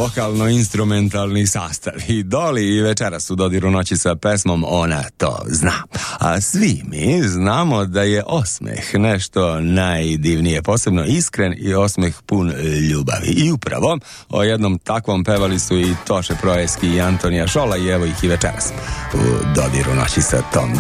vokalno-instrumentalni sastav. I Doli i večeras u dodiru noći sa pesmom Ona to zna. A svi mi znamo da je osmeh nešto najdivnije, posebno iskren i osmeh pun ljubavi. I upravo o jednom takvom pevali su i Toše Proeski i Antonija Šola i evo ih i večeras u dodiru noći sa tom